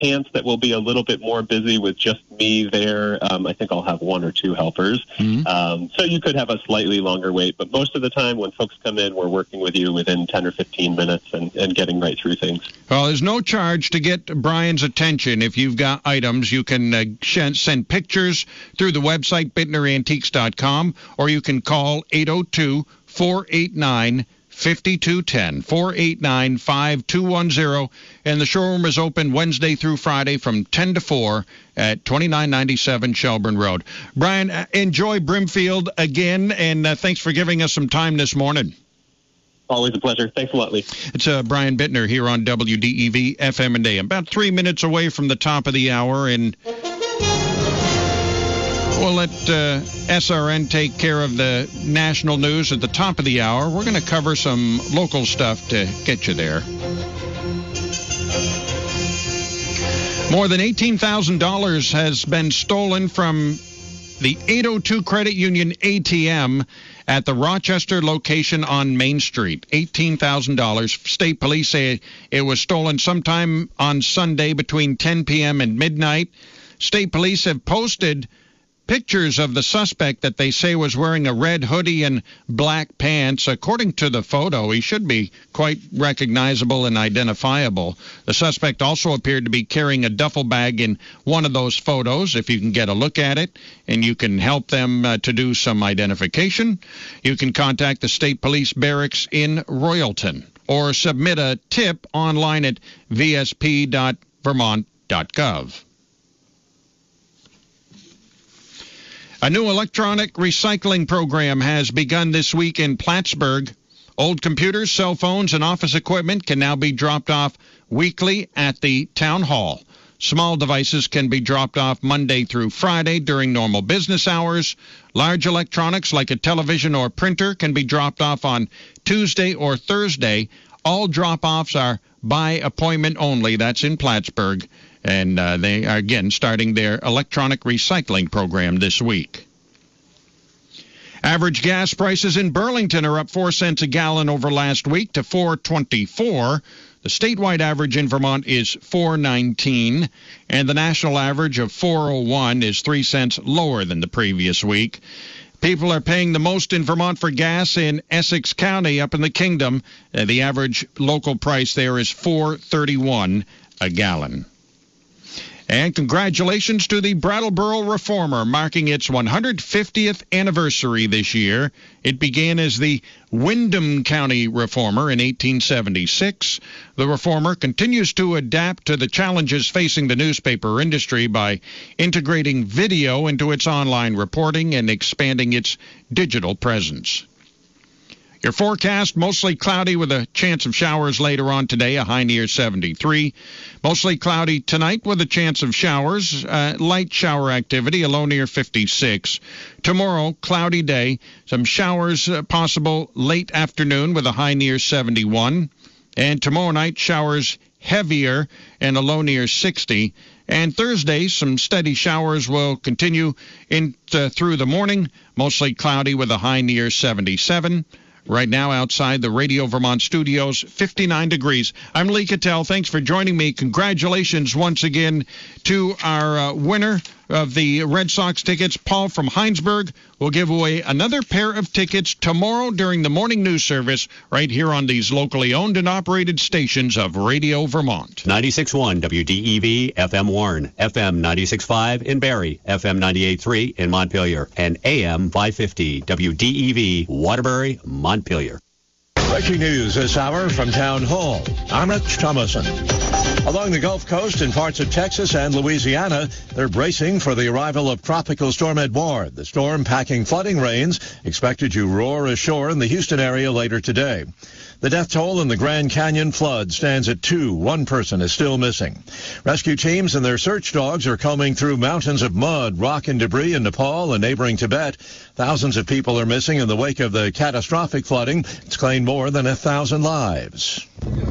chance that we'll be a little bit more busy with just me there. I think I'll have one or two helpers. So you could have a slightly longer wait, but most of the time when folks come in, we're working with you within 10 or 15 minutes and getting right through things. Well, there's no charge to get Brian's attention. If you've got items, you can send pictures through the website, BittnerAntiques.com, or you can call 802-489-5210, 489-5210, and the showroom is open Wednesday through Friday from 10 to 4 at 2997 Shelburne Road. Brian, enjoy Brimfield again, and thanks for giving us some time this morning. Always a pleasure. Thanks a lot, Lee. It's Brian Bittner here on WDEV FM and AM. About 3 minutes away from the top of the hour, and we'll let SRN take care of the national news at the top of the hour. We're going to cover some local stuff to get you there. More than $18,000 has been stolen from the 802 Credit Union ATM at the Rochester location on Main Street. $18,000. State police say it was stolen sometime on Sunday between 10 p.m. and midnight. State police have posted pictures of the suspect that they say was wearing a red hoodie and black pants. According to the photo, he should be quite recognizable and identifiable. The suspect also appeared to be carrying a duffel bag in one of those photos. If you can get a look at it and you can help them to do some identification, you can contact the State Police Barracks in Royalton or submit a tip online at vsp.vermont.gov. A new electronic recycling program has begun this week in Plattsburgh. Old computers, cell phones, and office equipment can now be dropped off weekly at the town hall. Small devices can be dropped off Monday through Friday during normal business hours. Large electronics like a television or printer can be dropped off on Tuesday or Thursday. All drop-offs are by appointment only. That's in Plattsburgh. And they are, again, starting their electronic recycling program this week. Average gas prices in Burlington are up 4 cents a gallon over last week to $4.24. The statewide average in Vermont is $4.19, and the national average of $4.01 is 3 cents lower than the previous week. People are paying the most in Vermont for gas in Essex County up in the Kingdom. The average local price there is $4.31 a gallon. And congratulations to the Brattleboro Reformer, marking its 150th anniversary this year. It began as the Windham County Reformer in 1876. The Reformer continues to adapt to the challenges facing the newspaper industry by integrating video into its online reporting and expanding its digital presence. Your forecast, mostly cloudy with a chance of showers later on today, a high near 73. Mostly cloudy tonight with a chance of showers, light shower activity, a low near 56. Tomorrow, cloudy day, some showers possible late afternoon with a high near 71. And tomorrow night, showers heavier and a low near 60. And Thursday, some steady showers will continue through the morning, mostly cloudy with a high near 77. Right now, outside the Radio Vermont studios, 59 degrees. I'm Lee Cattell. Thanks for joining me. Congratulations once again to our winner of the Red Sox tickets, Paul from Heinsberg. We'll give away another pair of tickets tomorrow during the morning news service right here on these locally owned and operated stations of Radio Vermont. 96.1 WDEV, FM Warren, FM 96.5 in Barrie, FM 98.3 in Montpelier, and AM 550 WDEV, Waterbury, Montpelier. Breaking news this hour from Town Hall. I'm Rich Thomason. Along the Gulf Coast and parts of Texas and Louisiana, they're bracing for the arrival of Tropical Storm Edouard. The storm packing flooding rains expected to roar ashore in the Houston area later today. The death toll in the Grand Canyon flood stands at 2. One person is still missing. Rescue teams and their search dogs are combing through mountains of mud, rock, and debris in Nepal and neighboring Tibet. Thousands of people are missing in the wake of the catastrophic flooding. It's claimed more than 1,000 lives.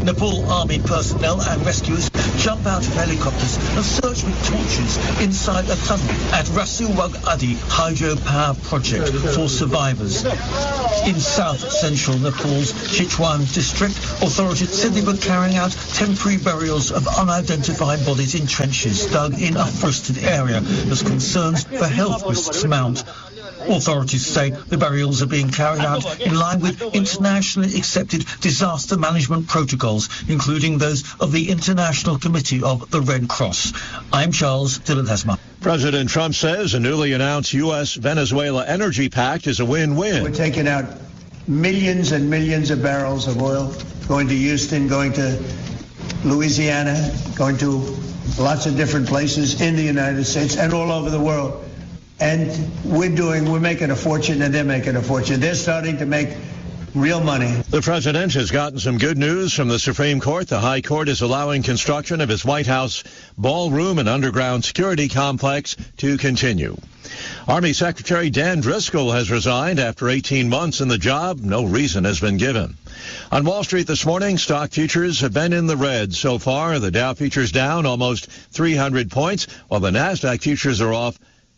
Nepal Army personnel and rescuers jump out of helicopters and search with torches inside a tunnel at Rasuwag Adi hydropower project for survivors. In south-central Nepal's Chitwan district, authorities said they were carrying out temporary burials of unidentified bodies in trenches dug in a forested area as concerns for health risks mount. Authorities say the burials are being carried out in line with internationally accepted disaster management protocols, including those of the International Committee of the Red Cross. I'm Charles Dillon-Hesma. President Trump says a newly announced U.S.-Venezuela energy pact is a win-win. We're taking out millions and millions of barrels of oil, going to Houston, going to Louisiana, going to lots of different places in the United States and all over the world. And we're making a fortune, and they're making a fortune. They're starting to make real money. The president has gotten some good news from the Supreme Court. The High Court is allowing construction of his White House ballroom and underground security complex to continue. Army Secretary Dan Driscoll has resigned after 18 months in the job. No reason has been given. On Wall Street this morning, stock futures have been in the red so far. The Dow futures down almost 300 points, while the NASDAQ futures are off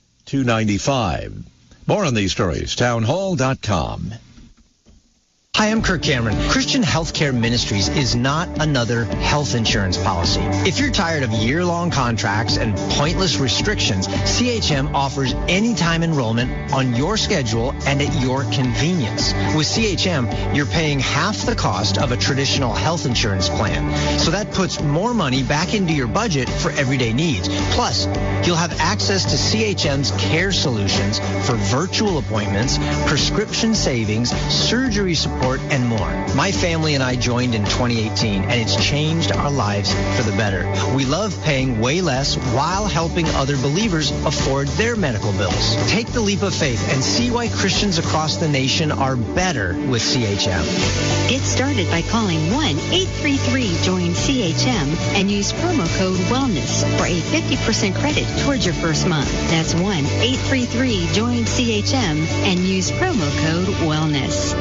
295. More on these stories, townhall.com. Hi, I'm Kirk Cameron. Christian Healthcare Ministries is not another health insurance policy. If you're tired of year-long contracts and pointless restrictions, CHM offers anytime enrollment on your schedule and at your convenience. With CHM, you're paying half the cost of a traditional health insurance plan. So that puts more money back into your budget for everyday needs. Plus, you'll have access to CHM's care solutions for virtual appointments, prescription savings, surgery support, and more. My family and I joined in 2018, and it's changed our lives for the better. We love paying way less while helping other believers afford their medical bills. Take the leap of faith and see why Christians across the nation are better with CHM. Get started by calling 1-833-JOIN-CHM and use promo code WELLNESS for a 50% credit towards your first month. That's 1-833-JOIN-CHM and use promo code WELLNESS.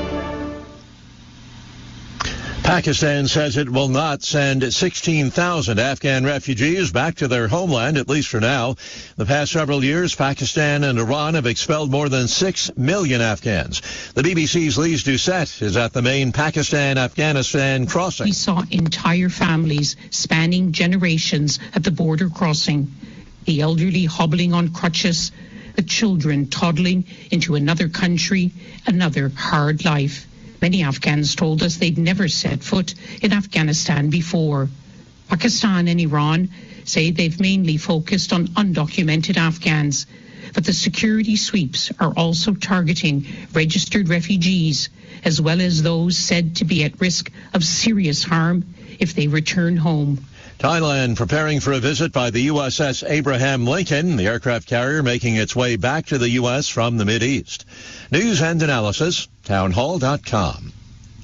Pakistan says it will not send 16,000 Afghan refugees back to their homeland, at least for now. The past several years, Pakistan and Iran have expelled more than 6 million Afghans. The BBC's Lise Doucette is at the main Pakistan-Afghanistan crossing. We saw entire families spanning generations at the border crossing, the elderly hobbling on crutches, the children toddling into another country, another hard life. Many Afghans told us they'd never set foot in Afghanistan before. Pakistan and Iran say they've mainly focused on undocumented Afghans, but the security sweeps are also targeting registered refugees, as well as those said to be at risk of serious harm if they return home. Thailand preparing for a visit by the USS Abraham Lincoln, the aircraft carrier making its way back to the U.S. from the Mideast. News and analysis, townhall.com.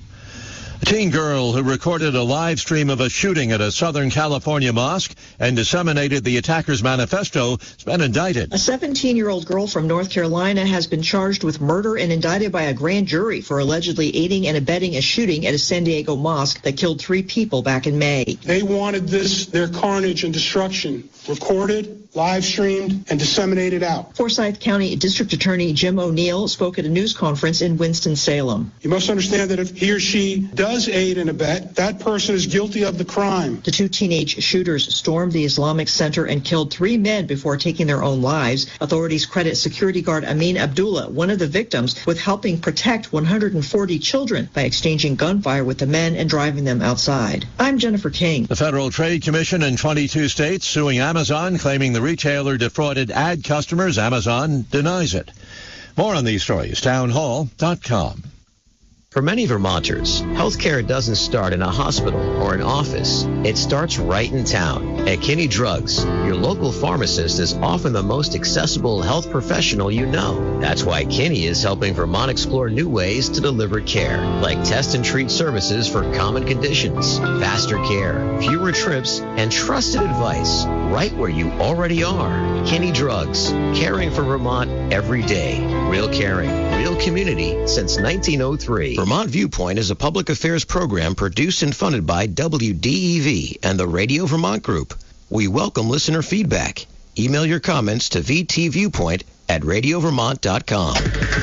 A teen girl who recorded a live stream of a shooting at a Southern California mosque and disseminated the attacker's manifesto has been indicted. A 17-year-old girl from North Carolina has been charged with murder and indicted by a grand jury for allegedly aiding and abetting a shooting at a San Diego mosque that killed 3 people back in May. They wanted their carnage and destruction recorded, live streamed, and disseminated out. Forsyth County District Attorney Jim O'Neill spoke at a news conference in Winston-Salem. You must understand that if he or she does aid and abet, that person is guilty of the crime. The 2 teenage shooters stormed the Islamic Center and killed 3 men before taking their own lives. Authorities credit security guard Amin Abdullah, one of the victims, with helping protect 140 children by exchanging gunfire with the men and driving them outside. I'm Jennifer King. The Federal Trade Commission in 22 states suing Amazon, claiming the retailer defrauded ad customers. Amazon denies it. More on these stories, townhall.com. For many Vermonters, healthcare doesn't start in a hospital or an office. It starts right in town. At Kinney Drugs, your local pharmacist is often the most accessible health professional you know. That's why Kinney is helping Vermont explore new ways to deliver care, like test and treat services for common conditions, faster care, fewer trips, and trusted advice right where you already are. Kinney Drugs, caring for Vermont every day. Real caring, real community since 1903. Vermont Viewpoint is a public affairs program produced and funded by WDEV and the Radio Vermont Group. We welcome listener feedback. Email your comments to vtviewpoint@radiovermont.com.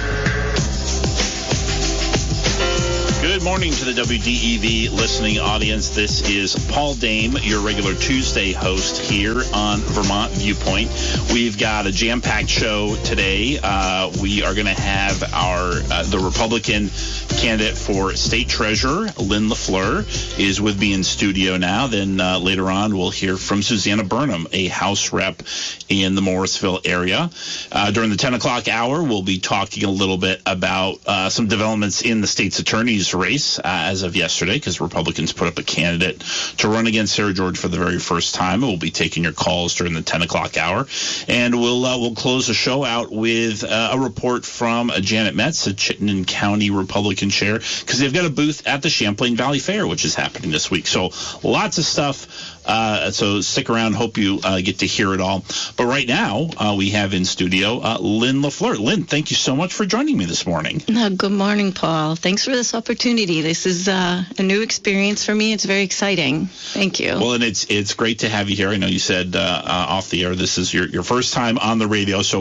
Good morning to the WDEV listening audience. This is Paul Dame, your regular Tuesday host here on Vermont Viewpoint. We've got a jam-packed show today. We are going to have the Republican candidate for state treasurer, Lynn LaFleur, is with me in studio now. Then later on, we'll hear from Susanna Burnham, a House rep in the Morrisville area. During the 10 o'clock hour, we'll be talking a little bit about some developments in the state's attorney's race as of yesterday, because Republicans put up a candidate to run against Sarah George for the very first time. We'll be taking your calls during the 10 o'clock hour, and we'll close the show out with a report from Janet Metz, the Chittenden County Republican chair, because they've got a booth at the Champlain Valley Fair, which is happening this week. So lots of stuff. So stick around. Hope you get to hear it all. But right now, we have in studio Lynn LaFleur. Lynn, thank you so much for joining me this morning. Good morning, Paul. Thanks for this opportunity. This is a new experience for me. It's very exciting. Thank you. Well, and it's great to have you here. I know you said off the air this is your first time on the radio, so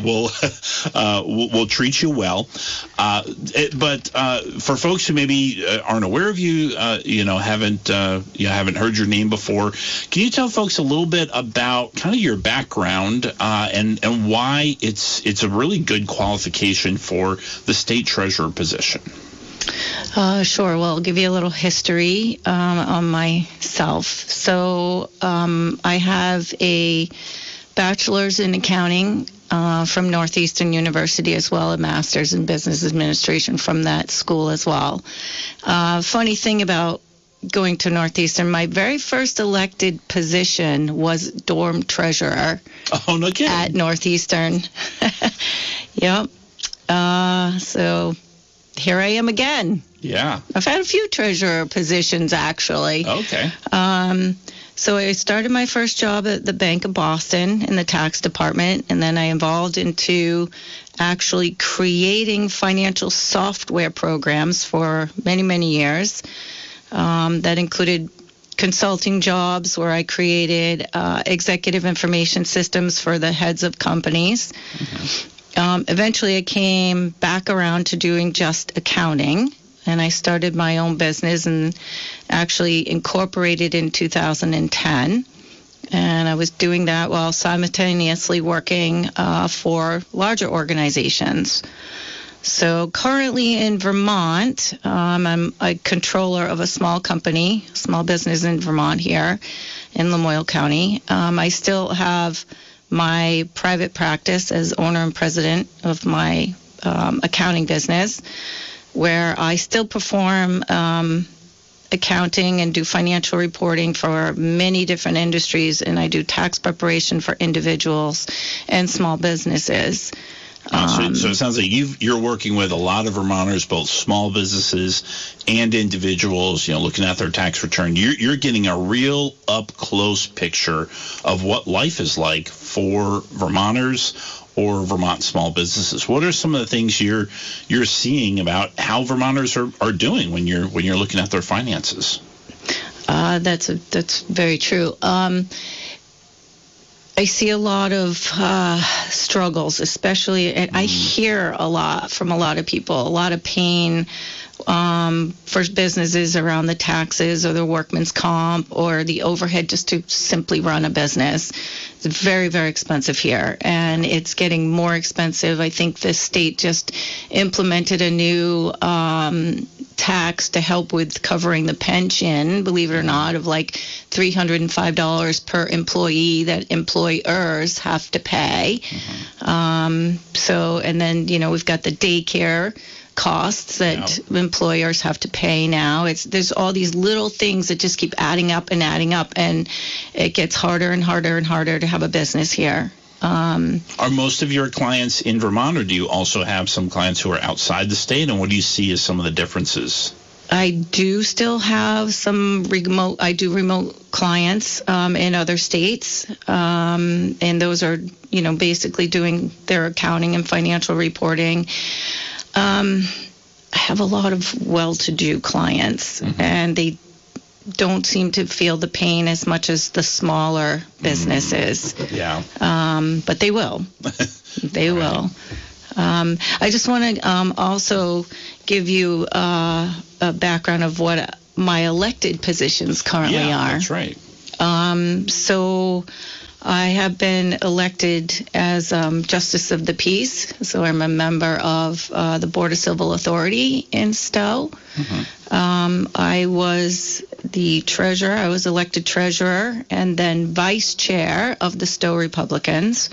we'll treat you well. But for folks who maybe aren't aware of you, haven't heard your name before, can you tell folks a little bit about kind of your background and why it's a really good qualification for the state treasurer position? Sure. Well, I'll give you a little history on myself. So I have a bachelor's in accounting from Northeastern University, as well as a master's in business administration from that school as well. Funny thing about going to Northeastern, my very first elected position was dorm treasurer. Oh, no kidding. At Northeastern. Yep. So here I am again. Yeah. I've had a few treasurer positions, actually. Okay. So I started my first job at the Bank of Boston in the tax department, and then I evolved into actually creating financial software programs for many, many years. That included consulting jobs where I created executive information systems for the heads of companies. Mm-hmm. Eventually, I came back around to doing just accounting, and I started my own business and actually incorporated in 2010. And I was doing that while simultaneously working for larger organizations. So currently in Vermont, I'm a controller of a small company, small business in Vermont here in Lamoille County. I still have my private practice as owner and president of my accounting business, where I still perform accounting and do financial reporting for many different industries, and I do tax preparation for individuals and small businesses. So it sounds like you're working with a lot of Vermonters, both small businesses and individuals, looking at their tax return. You're getting a real up-close picture of what life is like for Vermonters or Vermont small businesses. What are some of the things you're seeing about how Vermonters are doing when you're looking at their finances? That's very true. I see a lot of struggles, especially, and I hear a lot from a lot of people, a lot of pain for businesses around the taxes or the workman's comp or the overhead just to simply run a business. It's very, very expensive here, and it's getting more expensive. I think the state just implemented a new tax to help with covering the pension, believe it or not, of like $305 per employee that employers have to pay. And then, we've got the daycare costs that employers have to pay now. There's all these little things that just keep adding up, and it gets harder and harder and harder to have a business here. Are most of your clients in Vermont, or do you also have some clients who are outside the state, and what do you see as some of the differences? I do still have some remote clients in other states, and those are, basically doing their accounting and financial reporting. I have a lot of well-to-do clients, and they don't seem to feel the pain as much as the smaller businesses. Yeah. But they will. They will. I just want to also give you a background of what my elected positions currently are. That's right. So I have been elected as Justice of the Peace. So I'm a member of the Board of Civil Authority in Stowe. I was the treasurer. I was elected treasurer and then vice chair of the Stowe Republicans.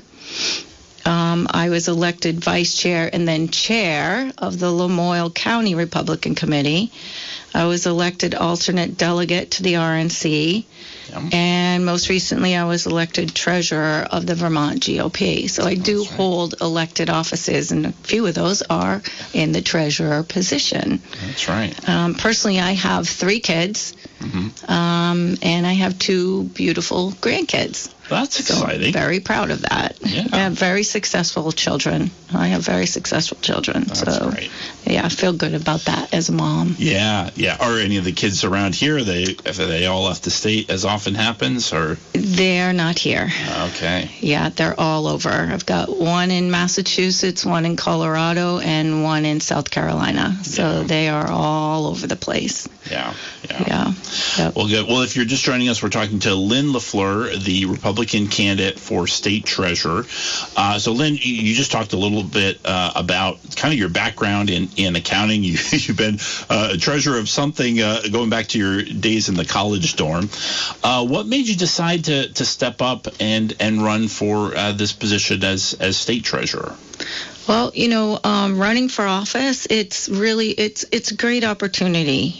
I was elected vice chair and then chair of the Lamoille County Republican Committee. I was elected alternate delegate to the RNC. And most recently, I was elected treasurer of the Vermont GOP. So I do hold elected offices, and a few of those are in the treasurer position. That's right. Personally, I have 3 kids, and I have 2 beautiful grandkids. That's exciting. So very proud of that. Yeah. I have very successful children. I have very successful children. That's so, great. Yeah, I feel good about that as a mom. Yeah. Are any of the kids around here? Are they all left the state as often happens, or? They're not here. Okay. Yeah, they're all over. I've got one in Massachusetts, one in Colorado, and one in South Carolina. So they are all over the place. Yeah. Yep. Well, good. Well, if you're just joining us, we're talking to Lynn LaFleur, the Republican candidate for state treasurer. So, Lynn, you just talked a little bit about kind of your background in accounting. You've been a treasurer of something going back to your days in the college dorm. What made you decide to step up and run for this position as state treasurer? Well, running for office, it's a great opportunity.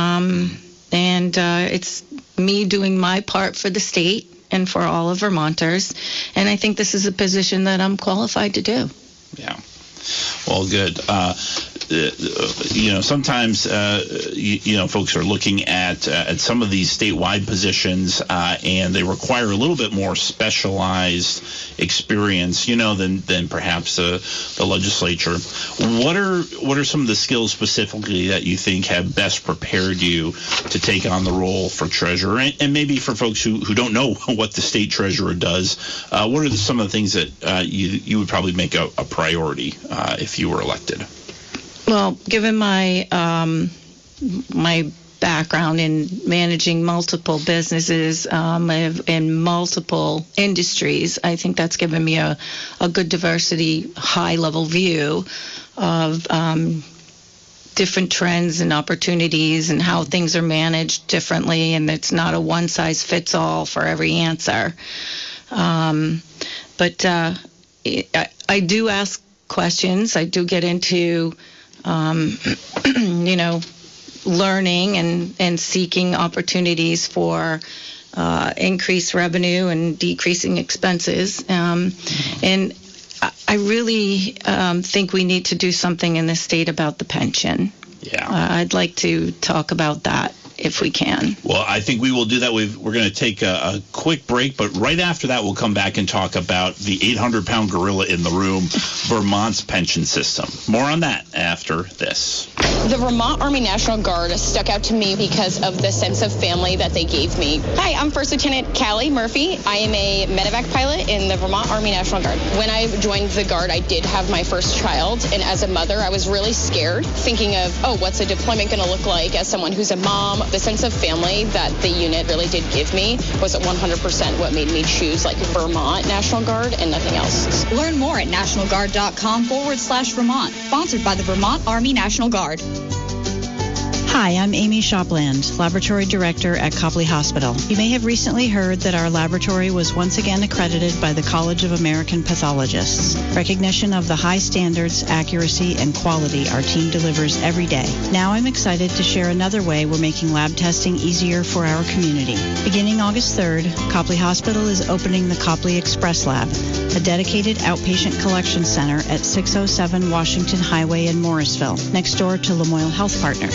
And it's me doing my part for the state and for all of Vermonters. And I think this is a position that I'm qualified to do. Yeah. Well, good. Sometimes, folks are looking at some of these statewide positions, and they require a little bit more specialized experience, than perhaps the legislature. What are some of the skills specifically that you think have best prepared you to take on the role for treasurer? And maybe for folks who don't know what the state treasurer does, what are some of the things that you would probably make a priority if you were elected? Well, given my my background in managing multiple businesses in multiple industries, I think that's given me a good diversity, high-level view of different trends and opportunities and how things are managed differently, and it's not a one-size-fits-all for every answer. But I do ask questions. I do get into learning and seeking opportunities for increased revenue and decreasing expenses. And I really think we need to do something in the state about the pension. Yeah. I'd like to talk about that if we can. Well, I think we will do that. We're going to take a quick break, but right after that, we'll come back and talk about the 800-pound gorilla in the room, Vermont's pension system. More on that after this. The Vermont Army National Guard stuck out to me because of the sense of family that they gave me. Hi, I'm First Lieutenant Callie Murphy. I am a medevac pilot in the Vermont Army National Guard. When I joined the Guard, I did have my first child, and as a mother, I was really scared, thinking of, what's a deployment going to look like as someone who's a mom? The sense of family that the unit really did give me was 100% what made me choose Vermont National Guard and nothing else. Learn more at nationalguard.com/Vermont. Sponsored by the Vermont Army National Guard. Hi, I'm Amy Shopland, Laboratory Director at Copley Hospital. You may have recently heard that our laboratory was once again accredited by the College of American Pathologists. Recognition of the high standards, accuracy, and quality our team delivers every day. Now I'm excited to share another way we're making lab testing easier for our community. Beginning August 3rd, Copley Hospital is opening the Copley Express Lab, a dedicated outpatient collection center at 607 Washington Highway in Morrisville, next door to Lamoille Health Partners. You'll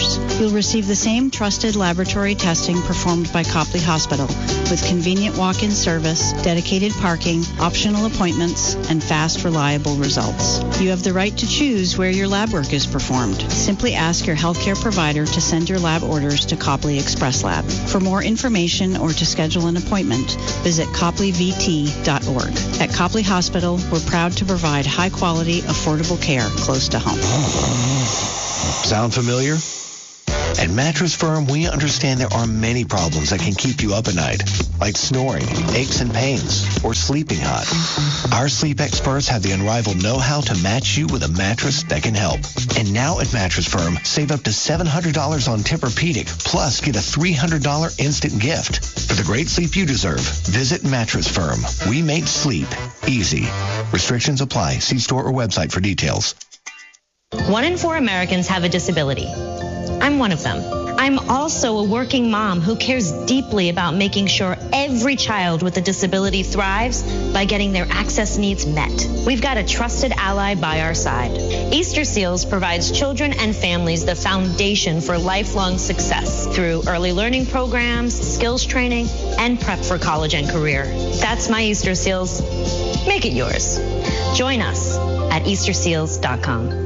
You'll receive the same trusted laboratory testing performed by Copley Hospital, with convenient walk-in service, dedicated parking, optional appointments, and fast, reliable results. You have the right to choose where your lab work is performed. Simply ask your healthcare provider to send your lab orders to Copley Express Lab. For more information or to schedule an appointment, visit CopleyVT.org. At Copley Hospital, we're proud to provide high-quality, affordable care close to home. Sound familiar? At Mattress Firm, we understand there are many problems that can keep you up at night, like snoring, aches and pains, or sleeping hot. Our sleep experts have the unrivaled know-how to match you with a mattress that can help. And now at Mattress Firm, save up to $700 on Tempur-Pedic, plus get a $300 instant gift. For the great sleep you deserve, visit Mattress Firm. We make sleep easy. Restrictions apply. See store or website for details. 1 in 4 Americans have a disability. I'm one of them. I'm also a working mom who cares deeply about making sure every child with a disability thrives by getting their access needs met. We've got a trusted ally by our side. Easter Seals provides children and families the foundation for lifelong success through early learning programs, skills training, and prep for college and career. That's my Easter Seals. Make it yours. Join us at EasterSeals.com.